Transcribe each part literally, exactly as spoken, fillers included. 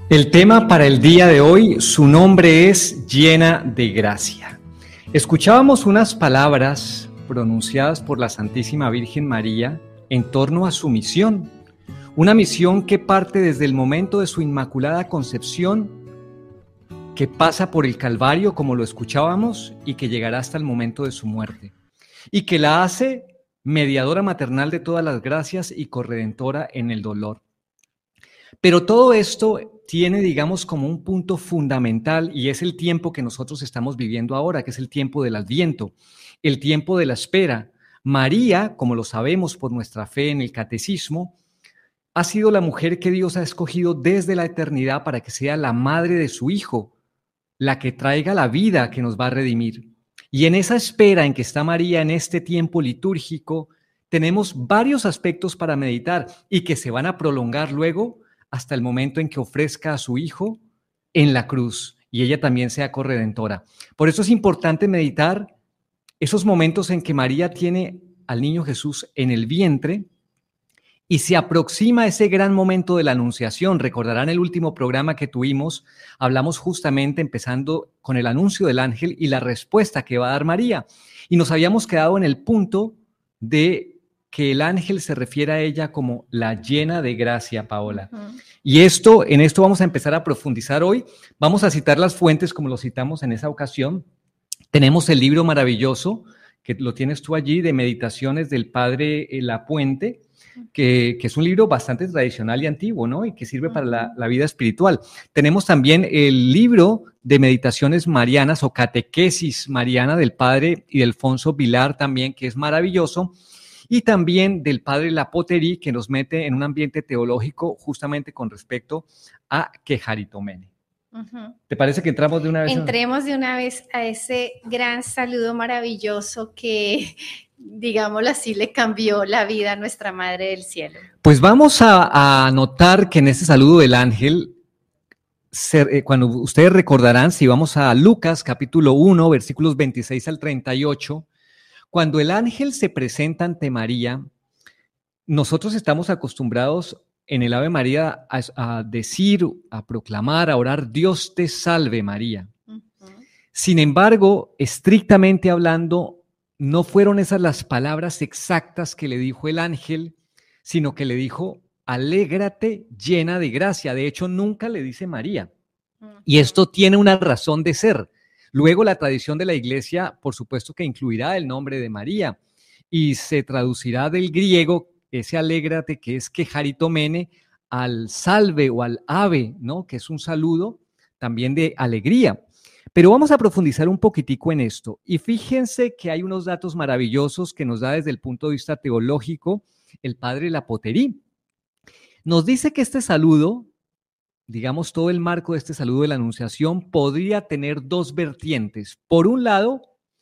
El tema para el día de hoy, su nombre es Llena de Gracia. Escuchábamos unas palabras pronunciadas por la Santísima Virgen María en torno a su misión, una misión que parte desde el momento de su Inmaculada Concepción, que pasa por el Calvario, como lo escuchábamos, y que llegará hasta el momento de su muerte, y que la hace mediadora maternal de todas las gracias y corredentora en el dolor. Pero todo esto tiene, digamos, como un punto fundamental, y es el tiempo que nosotros estamos viviendo ahora, que es el tiempo del Adviento, el tiempo de la espera. María, como lo sabemos por nuestra fe en el catecismo, ha sido la mujer que Dios ha escogido desde la eternidad para que sea la madre de su Hijo, la que traiga la vida que nos va a redimir. Y en esa espera en que está María en este tiempo litúrgico, tenemos varios aspectos para meditar y que se van a prolongar luego hasta el momento en que ofrezca a su Hijo en la cruz y ella también sea corredentora. Por eso es importante meditar esos momentos en que María tiene al niño Jesús en el vientre y se aproxima ese gran momento de la Anunciación. Recordarán el último programa que tuvimos, hablamos justamente empezando con el anuncio del ángel y la respuesta que va a dar María. Y nos habíamos quedado en el punto de que el ángel se refiere a ella como la llena de gracia, Paola. Uh-huh. Y esto, en esto vamos a empezar a profundizar hoy. Vamos a citar las fuentes como lo citamos en esa ocasión. Tenemos el libro maravilloso, que lo tienes tú allí, de Meditaciones del Padre Lapuente, que, que es un libro bastante tradicional y antiguo, ¿no? Y que sirve uh-huh. para la, la vida espiritual. Tenemos también el libro de Meditaciones Marianas o Catequesis Mariana del Padre Ildefonso Vilar también, que es maravilloso. Y también del padre Lapoterí, que nos mete en un ambiente teológico justamente con respecto a Quejaritomene. Uh-huh. ¿Te parece que entramos de una vez? Entremos de una vez a ese gran saludo maravilloso que, digámoslo así, le cambió la vida a nuestra Madre del Cielo. Pues vamos a, a notar que en ese saludo del ángel, se, eh, cuando ustedes recordarán, si vamos a Lucas capítulo uno, versículos veintiséis al treinta y ocho, cuando el ángel se presenta ante María, nosotros estamos acostumbrados en el Ave María a, a decir, a proclamar, a orar, Dios te salve María. Uh-huh. Sin embargo, estrictamente hablando, no fueron esas las palabras exactas que le dijo el ángel, sino que le dijo, alégrate llena de gracia. De hecho, nunca le dice María. Uh-huh. Y esto tiene una razón de ser. Luego la tradición de la Iglesia, por supuesto que incluirá el nombre de María y se traducirá del griego ese alégrate que es quejaritomene al salve o al ave, ¿no? Que es un saludo también de alegría. Pero vamos a profundizar un poquitico en esto y fíjense que hay unos datos maravillosos que nos da desde el punto de vista teológico el padre Lapoterí. Nos dice que este saludo, digamos, todo el marco de este saludo de la Anunciación podría tener dos vertientes. Por un lado,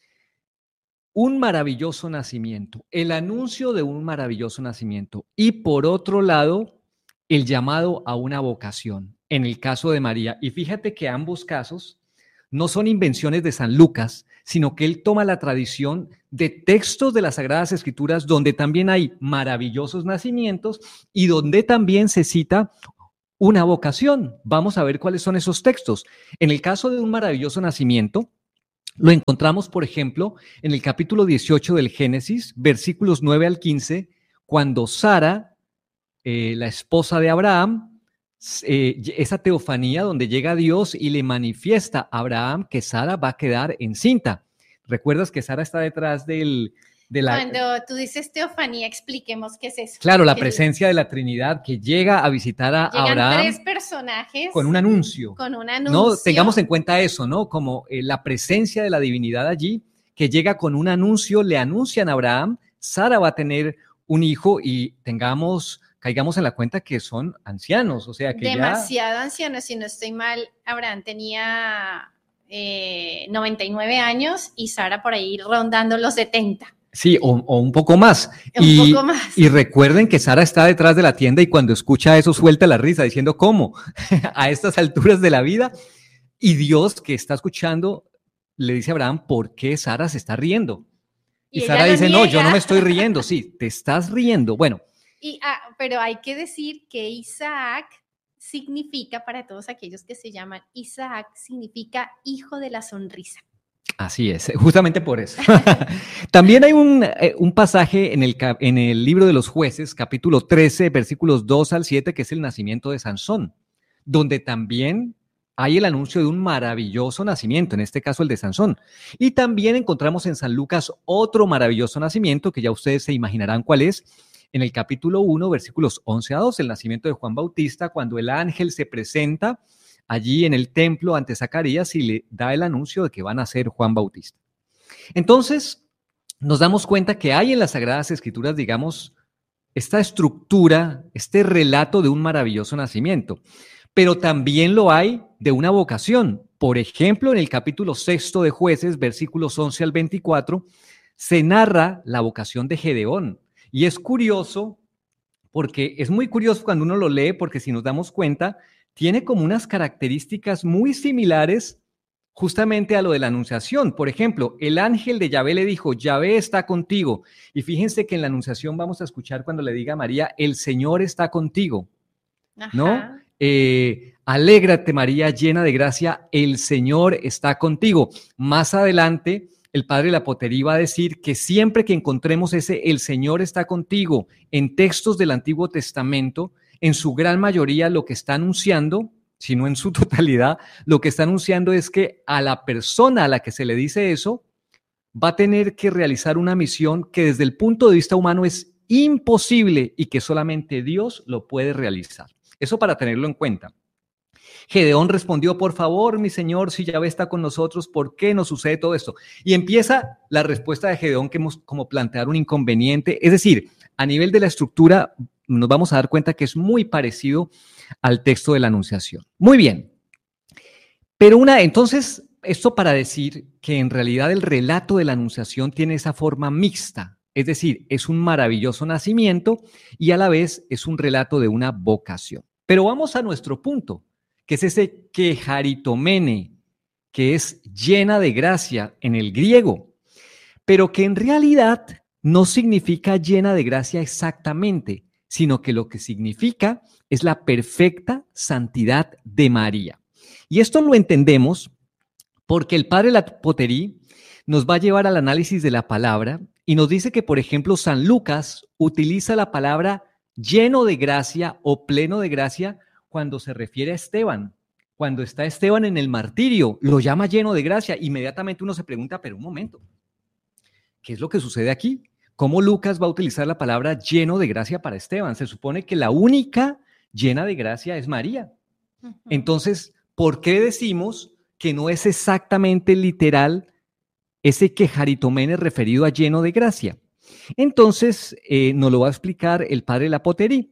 un maravilloso nacimiento, el anuncio de un maravilloso nacimiento. Y por otro lado, el llamado a una vocación, en el caso de María. Y fíjate que ambos casos no son invenciones de San Lucas, sino que él toma la tradición de textos de las Sagradas Escrituras donde también hay maravillosos nacimientos y donde también se cita una vocación. Vamos a ver cuáles son esos textos. En el caso de un maravilloso nacimiento, lo encontramos, por ejemplo, en el capítulo dieciocho del Génesis, versículos nueve al quince, cuando Sara, eh, la esposa de Abraham, eh, esa teofanía donde llega Dios y le manifiesta a Abraham que Sara va a quedar encinta. ¿Recuerdas que Sara está detrás del... De la, Cuando tú dices teofanía, expliquemos qué es eso. Claro, la presencia de la Trinidad que llega a visitar a Llegan Abraham. Tres personajes. Con un anuncio. Con un anuncio. No, tengamos en cuenta eso, ¿no? Como eh, la presencia de la divinidad allí, que llega con un anuncio, le anuncian a Abraham, Sara va a tener un hijo y tengamos, caigamos en la cuenta que son ancianos, o sea que demasiado ya... ancianos, si no estoy mal, Abraham tenía eh, noventa y nueve años y Sara por ahí rondando los setenta. Sí, o, o un poco más. Un y, poco más. Y recuerden que Sara está detrás de la tienda y cuando escucha eso suelta la risa diciendo, ¿cómo? A estas alturas de la vida. Y Dios que está escuchando le dice a Abraham, ¿por qué Sara se está riendo? Y, y Sara dice, niega. No, yo no me estoy riendo. Sí, te estás riendo. Bueno. Y, ah, pero hay que decir que Isaac significa, para todos aquellos que se llaman Isaac, significa hijo de la sonrisa. Así es, justamente por eso. También hay un, eh, un pasaje en el, en el libro de los Jueces, capítulo trece, versículos dos al siete, que es el nacimiento de Sansón, donde también hay el anuncio de un maravilloso nacimiento, en este caso el de Sansón. Y también encontramos en San Lucas otro maravilloso nacimiento, que ya ustedes se imaginarán cuál es, en el capítulo uno, versículos once a doce, el nacimiento de Juan Bautista, cuando el ángel se presenta allí en el templo ante Zacarías y le da el anuncio de que van a ser Juan Bautista. Entonces, nos damos cuenta que hay en las Sagradas Escrituras, digamos, esta estructura, este relato de un maravilloso nacimiento, pero también lo hay de una vocación. Por ejemplo, en el capítulo sexto de Jueces, versículos once al veinticuatro, se narra la vocación de Gedeón. Y es curioso, porque es muy curioso cuando uno lo lee, porque si nos damos cuenta, tiene como unas características muy similares justamente a lo de la anunciación. Por ejemplo, el ángel de Yahvé le dijo, Yahvé está contigo. Y fíjense que en la anunciación vamos a escuchar cuando le diga a María, el Señor está contigo, ¿no? Ajá. Eh, alégrate María, llena de gracia, el Señor está contigo. Más adelante, el padre Lapoterí va a decir que siempre que encontremos ese el Señor está contigo en textos del Antiguo Testamento, en su gran mayoría lo que está anunciando, si no en su totalidad, lo que está anunciando es que a la persona a la que se le dice eso va a tener que realizar una misión que desde el punto de vista humano es imposible y que solamente Dios lo puede realizar. Eso para tenerlo en cuenta. Gedeón respondió, por favor, mi señor, si Yahvé está con nosotros, ¿por qué nos sucede todo esto? Y empieza la respuesta de Gedeón que hemos como plantear un inconveniente, es decir, a nivel de la estructura nos vamos a dar cuenta que es muy parecido al texto de la Anunciación. Muy bien, pero una, entonces, esto para decir que en realidad el relato de la Anunciación tiene esa forma mixta, es decir, es un maravilloso nacimiento y a la vez es un relato de una vocación. Pero vamos a nuestro punto, que es ese quejaritomene, que es llena de gracia en el griego, pero que en realidad no significa llena de gracia exactamente, sino que lo que significa es la perfecta santidad de María. Y esto lo entendemos porque el padre Lapoterí nos va a llevar al análisis de la palabra y nos dice que, por ejemplo, San Lucas utiliza la palabra lleno de gracia o pleno de gracia cuando se refiere a Esteban. Cuando está Esteban en el martirio, lo llama lleno de gracia. Inmediatamente uno se pregunta, pero un momento, ¿qué es lo que sucede aquí? ¿Cómo Lucas va a utilizar la palabra lleno de gracia para Esteban? Se supone que la única llena de gracia es María. Uh-huh. Entonces, ¿por qué decimos que no es exactamente literal ese quejaritomene referido a lleno de gracia? Entonces, eh, nos lo va a explicar el padre Lapoterí.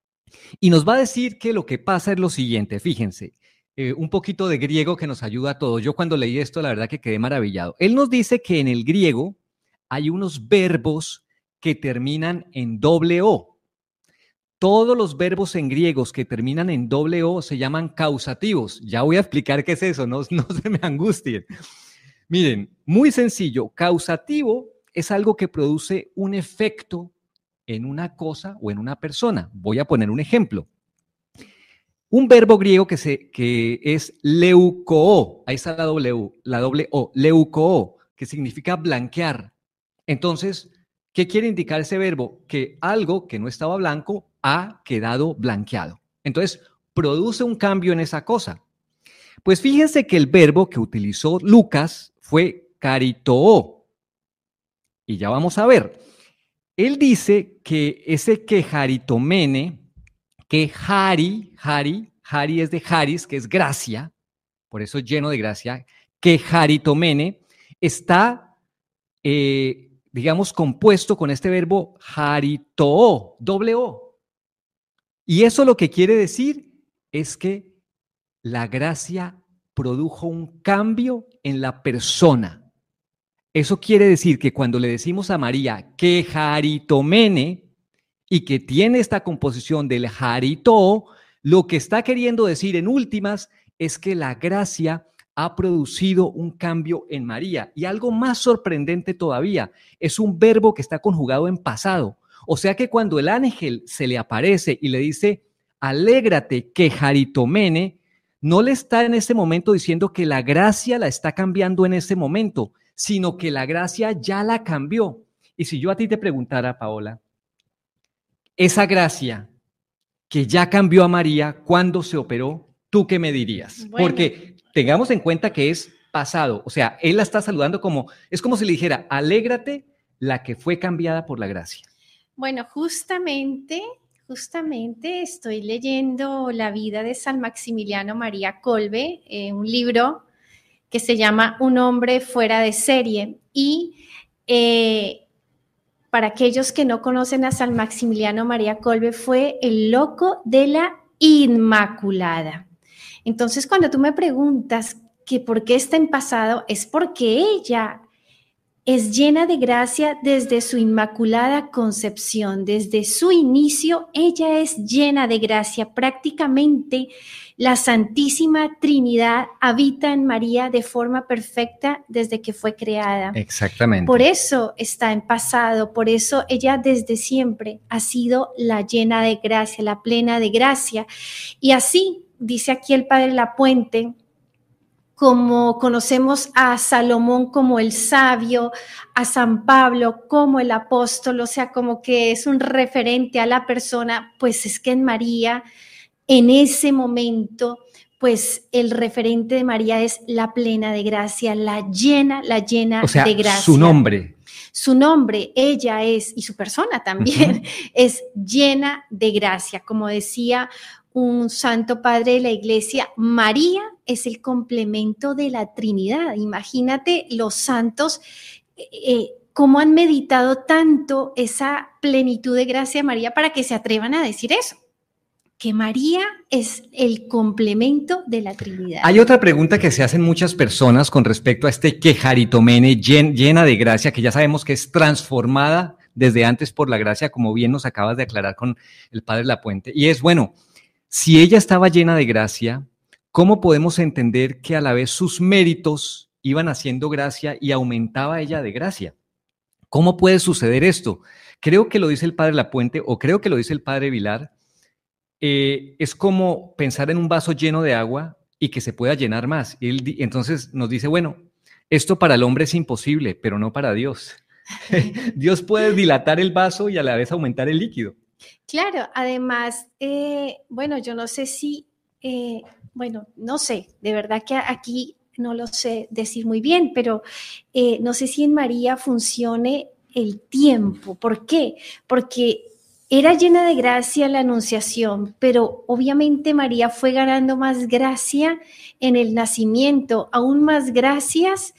Y nos va a decir que lo que pasa es lo siguiente, fíjense, eh, un poquito de griego que nos ayuda a todos. Yo cuando leí esto, la verdad que quedé maravillado. Él nos dice que en el griego hay unos verbos que terminan en doble O. Todos los verbos en griegos que terminan en doble O se llaman causativos. Ya voy a explicar qué es eso, no, no se me angustien. Miren, muy sencillo, causativo es algo que produce un efecto en una cosa o en una persona. Voy a poner un ejemplo. Un verbo griego que, se, que es leuko, ahí está la doble O, la doble O, leuko, que significa blanquear. Entonces, ¿qué quiere indicar ese verbo? Que algo que no estaba blanco ha quedado blanqueado. Entonces, produce un cambio en esa cosa. Pues fíjense que el verbo que utilizó Lucas fue caritoo. Y ya vamos a ver. Él dice que ese quejaritomene, que Hari, Hari, Hari es de Haris, que es gracia, por eso lleno de gracia, quejaritomene está, eh, digamos, compuesto con este verbo haritoo, doble O. Y eso lo que quiere decir es que la gracia produjo un cambio en la persona. Eso quiere decir que cuando le decimos a María quejaritomene y que tiene esta composición del haritoo, lo que está queriendo decir en últimas es que la gracia ha producido un cambio en María. Y algo más sorprendente todavía, es un verbo que está conjugado en pasado. O sea que cuando el ángel se le aparece y le dice, alégrate, que Jaritomene no le está en este momento diciendo que la gracia la está cambiando en este momento, sino que la gracia ya la cambió. Y si yo a ti te preguntara, Paola, esa gracia que ya cambió a María, ¿cuándo se operó? ¿Tú qué me dirías? Bueno. Porque tengamos en cuenta que es pasado, o sea, él la está saludando como, es como si le dijera, alégrate, la que fue cambiada por la gracia. Bueno, justamente, justamente estoy leyendo la vida de San Maximiliano María Kolbe, eh, un libro que se llama Un hombre fuera de serie, y eh, para aquellos que no conocen a San Maximiliano María Kolbe, fue el loco de la Inmaculada. Entonces, cuando tú me preguntas que por qué está en pasado, es porque ella es llena de gracia desde su inmaculada concepción, desde su inicio, ella es llena de gracia. Prácticamente la Santísima Trinidad habita en María de forma perfecta desde que fue creada. Exactamente. Por eso está en pasado, por eso ella desde siempre ha sido la llena de gracia, la plena de gracia. Y así, dice aquí el Padre Lapuente, como conocemos a Salomón como el sabio, a San Pablo como el apóstol, o sea, como que es un referente a la persona, pues es que en María, en ese momento, pues el referente de María es la plena de gracia, la llena, la llena o sea, de gracia. Su nombre. Su nombre, ella es, y su persona también, uh-huh. es llena de gracia. Como decía un santo padre de la iglesia, María es el complemento de la Trinidad. Imagínate los santos, eh, cómo han meditado tanto esa plenitud de gracia de María para que se atrevan a decir eso, que María es el complemento de la Trinidad. Hay otra pregunta que se hacen muchas personas con respecto a este que Jaritomene, llena de gracia, que ya sabemos que es transformada desde antes por la gracia, como bien nos acabas de aclarar con el Padre Lapuente, y es, bueno, si ella estaba llena de gracia, ¿cómo podemos entender que a la vez sus méritos iban haciendo gracia y aumentaba ella de gracia? ¿Cómo puede suceder esto? Creo que lo dice el Padre Lapuente, o creo que lo dice el Padre Vilar, eh, es como pensar en un vaso lleno de agua y que se pueda llenar más. Y él, entonces nos dice, bueno, esto para el hombre es imposible, pero no para Dios. Dios puede dilatar el vaso y a la vez aumentar el líquido. Claro, además, eh, bueno, yo no sé si, eh, bueno, no sé, de verdad que aquí no lo sé decir muy bien, pero eh, no sé si en María funcione el tiempo. ¿Por qué? Porque era llena de gracia la Anunciación, pero obviamente María fue ganando más gracia en el nacimiento, aún más gracias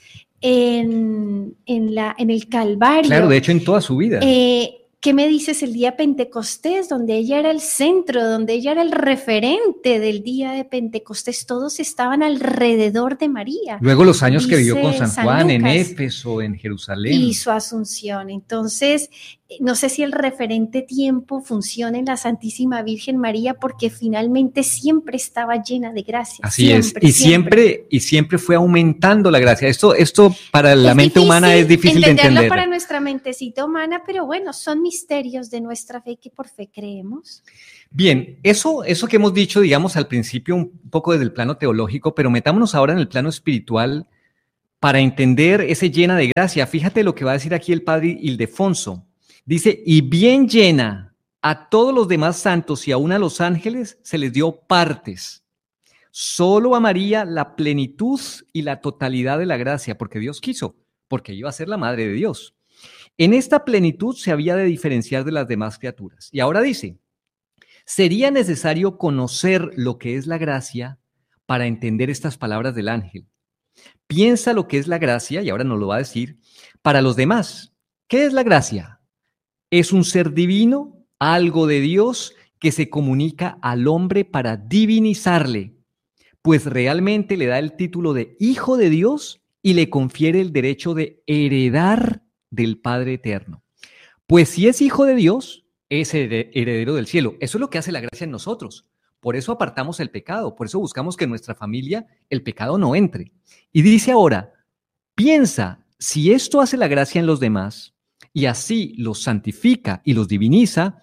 en, en, la, en el Calvario. Claro, de hecho en toda su vida. Eh, ¿Qué me dices el día Pentecostés, donde ella era el centro, donde ella era el referente del día de Pentecostés? Todos estaban alrededor de María. Luego los años que vivió con San Juan, en Éfeso, en Jerusalén. Y su asunción. Entonces, no sé si el referente tiempo funciona en la Santísima Virgen María, porque finalmente siempre estaba llena de gracia. Así siempre, es, y siempre. siempre y siempre fue aumentando la gracia. Esto, esto para es la mente difícil humana es difícil de entender. Entenderlo para nuestra mentecita humana, pero bueno, son misterios de nuestra fe que por fe creemos. Bien, eso, eso que hemos dicho, digamos, al principio un poco desde el plano teológico, pero metámonos ahora en el plano espiritual para entender ese llena de gracia. Fíjate lo que va a decir aquí el padre Ildefonso. Dice, y bien llena, a todos los demás santos y aún a los ángeles se les dio partes. Solo a María la plenitud y la totalidad de la gracia, porque Dios quiso, porque iba a ser la madre de Dios. En esta plenitud se había de diferenciar de las demás criaturas. Y ahora dice, sería necesario conocer lo que es la gracia para entender estas palabras del ángel. Piensa lo que es la gracia, y ahora nos lo va a decir, para los demás. ¿Qué es la gracia? Es un ser divino, algo de Dios que se comunica al hombre para divinizarle, pues realmente le da el título de hijo de Dios y le confiere el derecho de heredar del Padre Eterno. Pues si es hijo de Dios, es heredero del cielo. Eso es lo que hace la gracia en nosotros. Por eso apartamos el pecado, por eso buscamos que en nuestra familia el pecado no entre. Y dice ahora, piensa, si esto hace la gracia en los demás y así los santifica y los diviniza,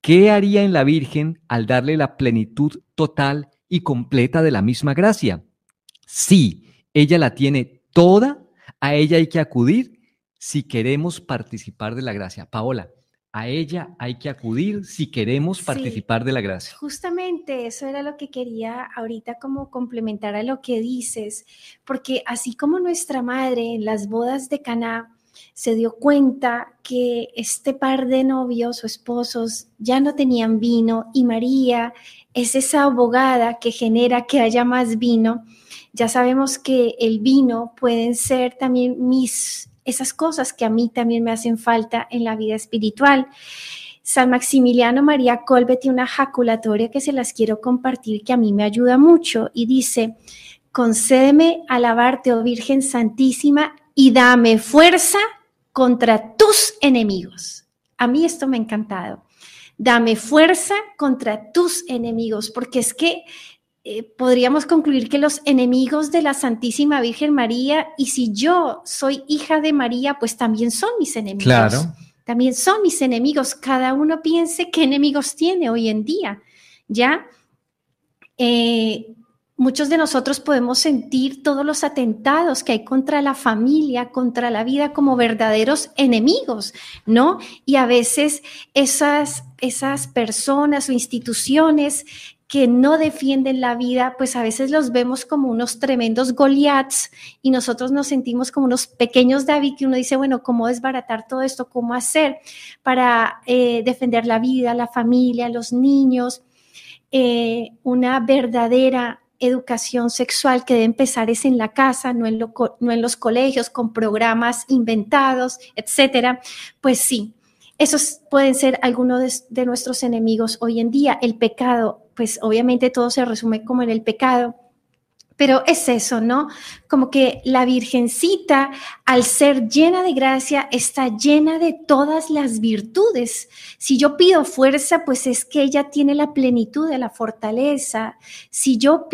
¿qué haría en la Virgen al darle la plenitud total y completa de la misma gracia? Sí, ella la tiene toda, a ella hay que acudir si queremos participar de la gracia. Paola, a ella hay que acudir si queremos Sí, participar de la gracia. Justamente eso era lo que quería ahorita como complementar a lo que dices, porque así como nuestra madre en las bodas de Caná se dio cuenta que este par de novios o esposos ya no tenían vino y María es esa abogada que genera que haya más vino, ya sabemos que el vino pueden ser también mis, esas cosas que a mí también me hacen falta en la vida espiritual. San Maximiliano María Kolbe tiene una jaculatoria que se las quiero compartir que a mí me ayuda mucho y dice: concédeme alabarte, oh Virgen Santísima, y dame fuerza contra tus enemigos. A mí esto me ha encantado. Dame fuerza contra tus enemigos, porque es que eh, podríamos concluir que los enemigos de la Santísima Virgen María, y si yo soy hija de María, pues también son mis enemigos. Claro. También son mis enemigos. Cada uno piense qué enemigos tiene hoy en día, ¿ya? Eh, muchos de nosotros podemos sentir todos los atentados que hay contra la familia, contra la vida, como verdaderos enemigos, ¿no? Y a veces esas, esas personas o instituciones que no defienden la vida, pues a veces los vemos como unos tremendos Goliaths y nosotros nos sentimos como unos pequeños David, que uno dice, bueno, ¿cómo desbaratar todo esto? ¿Cómo hacer para eh, defender la vida, la familia, los niños? Eh, una verdadera educación sexual que debe empezar es en la casa, no en, lo, no en los colegios con programas inventados, etcétera. Pues sí, esos pueden ser algunos de, de nuestros enemigos hoy en día. El pecado, pues obviamente todo se resume como en el pecado, pero es eso, ¿no? Como que la Virgencita, al ser llena de gracia, está llena de todas las virtudes. Si yo pido fuerza, pues es que ella tiene la plenitud de la fortaleza. Si yo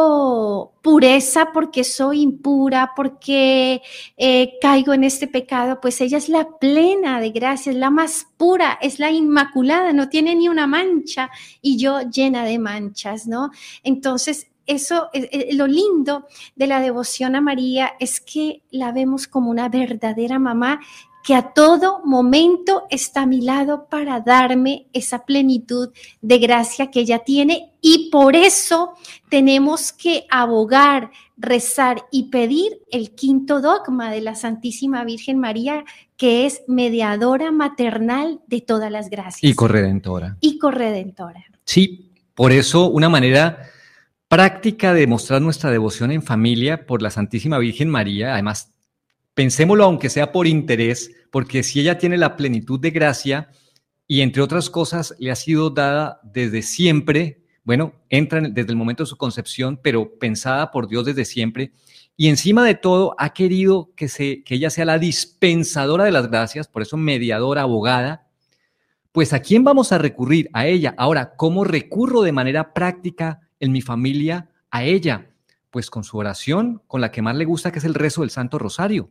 pido pureza porque soy impura, porque eh, caigo en este pecado, pues ella es la plena de gracia, es la más pura, es la inmaculada, no tiene ni una mancha y yo llena de manchas, ¿no? Entonces, eso, lo lindo de la devoción a María es que la vemos como una verdadera mamá que a todo momento está a mi lado para darme esa plenitud de gracia que ella tiene, y por eso tenemos que abogar, rezar y pedir el quinto dogma de la Santísima Virgen María, que es mediadora maternal de todas las gracias. Y corredentora. Y corredentora. Sí, por eso una manera práctica de mostrar nuestra devoción en familia por la Santísima Virgen María, además, pensémoslo aunque sea por interés, porque si ella tiene la plenitud de gracia y entre otras cosas le ha sido dada desde siempre, bueno, entra desde el momento de su concepción, pero pensada por Dios desde siempre, y encima de todo ha querido que, se, que ella sea la dispensadora de las gracias, por eso mediadora, abogada. Pues ¿a quién vamos a recurrir? A ella. Ahora, ¿cómo recurro de manera práctica en mi familia a ella? Pues con su oración, con la que más le gusta, que es el rezo del Santo Rosario.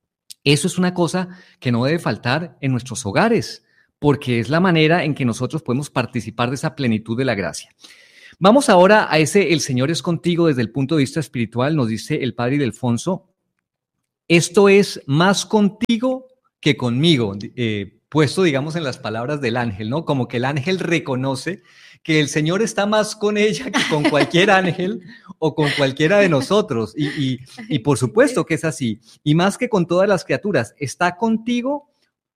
Eso es una cosa que no debe faltar en nuestros hogares, porque es la manera en que nosotros podemos participar de esa plenitud de la gracia. Vamos ahora a ese El Señor es contigo desde el punto de vista espiritual. Nos dice el Padre Ildefonso: esto es más contigo que conmigo, eh, puesto, digamos, en las palabras del ángel, ¿no? Como que el ángel reconoce que el Señor está más con ella que con cualquier ángel o con cualquiera de nosotros. Y, y, y por supuesto que es así. Y más que con todas las criaturas, está contigo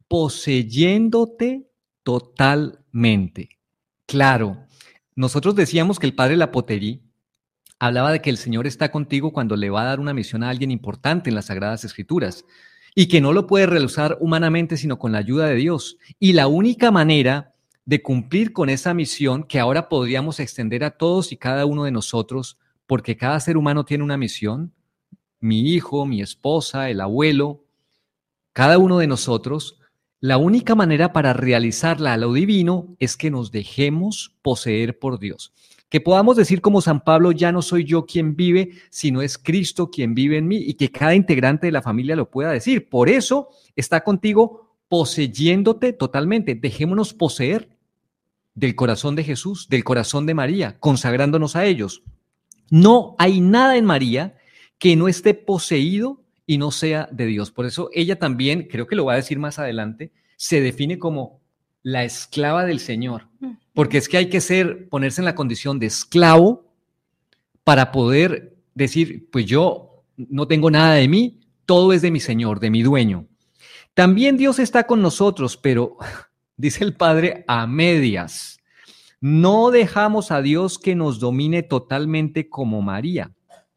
poseyéndote totalmente. Claro, nosotros decíamos que el padre Lapoterie hablaba de que el Señor está contigo cuando le va a dar una misión a alguien importante en las Sagradas Escrituras y que no lo puede realizar humanamente sino con la ayuda de Dios. Y la única manera de cumplir con esa misión, que ahora podríamos extender a todos y cada uno de nosotros, porque cada ser humano tiene una misión, mi hijo, mi esposa, el abuelo, cada uno de nosotros, la única manera para realizarla a lo divino es que nos dejemos poseer por Dios. Que podamos decir como San Pablo, ya no soy yo quien vive, sino es Cristo quien vive en mí, y que cada integrante de la familia lo pueda decir. Por eso está contigo poseyéndote totalmente. Dejémonos poseer. del corazón de Jesús, del corazón de María, consagrándonos a ellos. No hay nada en María que no esté poseído y no sea de Dios. Por eso ella también, creo que lo va a decir más adelante, se define como la esclava del Señor. Porque es que hay que ser, ponerse en la condición de esclavo para poder decir, pues yo no tengo nada de mí, todo es de mi Señor, de mi dueño. También Dios está con nosotros, pero dice el Padre, a medias. No dejamos a Dios que nos domine totalmente como María.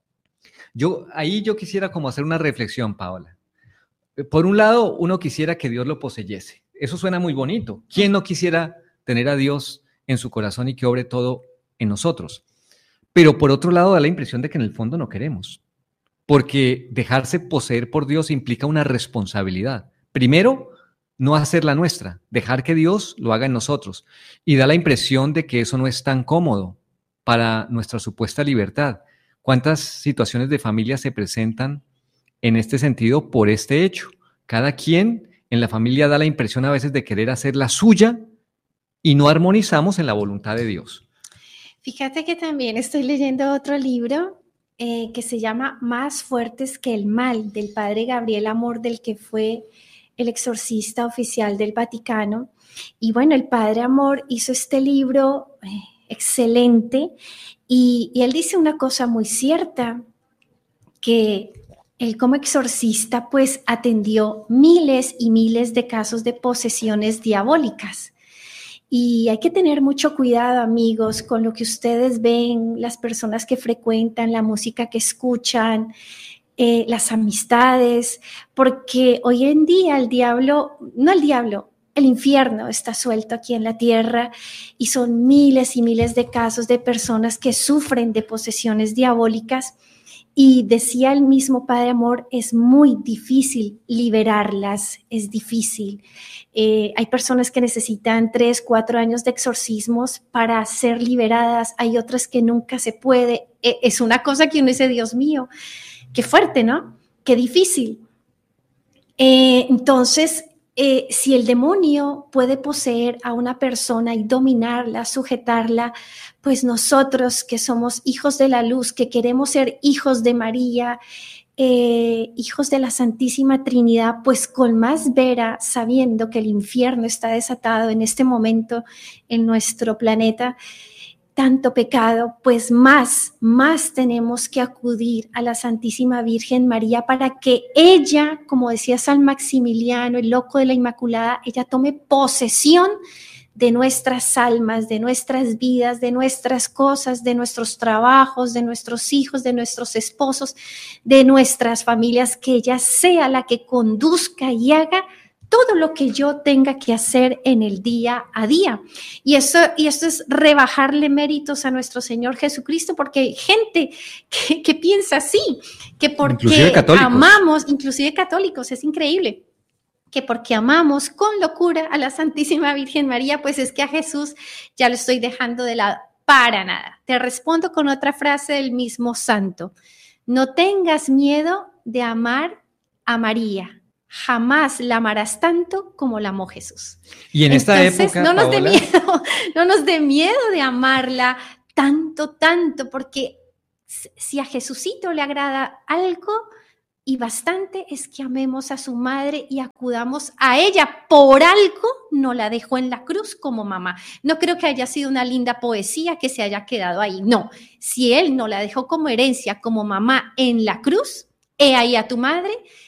Yo, ahí yo quisiera como hacer una reflexión, Paola. Por un lado, uno quisiera que Dios lo poseyese. Eso suena muy bonito. ¿Quién no quisiera tener a Dios en su corazón y que obre todo en nosotros? Pero por otro lado, da la impresión de que en el fondo no queremos. Porque dejarse poseer por Dios implica una responsabilidad. Primero, no hacer la nuestra, dejar que Dios lo haga en nosotros. Y da la impresión de que eso no es tan cómodo para nuestra supuesta libertad. ¿Cuántas situaciones de familia se presentan en este sentido por este hecho? Cada quien en la familia da la impresión a veces de querer hacer la suya y no armonizamos en la voluntad de Dios. Fíjate que también estoy leyendo otro libro eh, que se llama Más fuertes que el mal, del padre Gabriel Amor, del que fue el exorcista oficial del Vaticano. Y bueno, el padre Amor hizo este libro eh, excelente y, y él dice una cosa muy cierta, que él como exorcista pues atendió miles y miles de casos de posesiones diabólicas. Y hay que tener mucho cuidado, amigos, con lo que ustedes ven, las personas que frecuentan, la música que escuchan, eh, las amistades, porque hoy en día el diablo, no el diablo, el infierno está suelto aquí en la tierra y son miles y miles de casos de personas que sufren de posesiones diabólicas. Y decía el mismo Padre Amor, es muy difícil liberarlas, es difícil. Eh, hay personas que necesitan tres, cuatro años de exorcismos para ser liberadas, hay otras que nunca se puede. Eh, es una cosa que uno dice, Dios mío, qué fuerte, ¿no? Qué difícil. Eh, entonces, eh, si el demonio puede poseer a una persona y dominarla, sujetarla, pues nosotros que somos hijos de la luz, que queremos ser hijos de María, eh, hijos de la Santísima Trinidad, pues con más vera, sabiendo que el infierno está desatado en este momento en nuestro planeta, tanto pecado, pues más, más tenemos que acudir a la Santísima Virgen María para que ella, como decía San Maximiliano, el loco de la Inmaculada, ella tome posesión de nuestras almas, de nuestras vidas, de nuestras cosas, de nuestros trabajos, de nuestros hijos, de nuestros esposos, de nuestras familias, que ella sea la que conduzca y haga todo lo que yo tenga que hacer en el día a día. Y eso, y esto es rebajarle méritos a nuestro Señor Jesucristo, porque hay gente que, que piensa así, que porque amamos, inclusive católicos, es increíble, que porque amamos con locura a la Santísima Virgen María, pues es que a Jesús ya lo estoy dejando de lado. Para nada. Te respondo con otra frase del mismo santo. No tengas miedo de amar a María. Jamás la amarás tanto como la amó Jesús. Y en esta Entonces, época, no nos Paola, dé miedo, no nos dé miedo de amarla tanto, tanto, porque si a Jesucito le agrada algo y bastante es que amemos a su madre y acudamos a ella. Por algo no la dejó en la cruz como mamá. No creo que haya sido una linda poesía que se haya quedado ahí. No, si él no la dejó como herencia, como mamá en la cruz, he ahí a tu madre,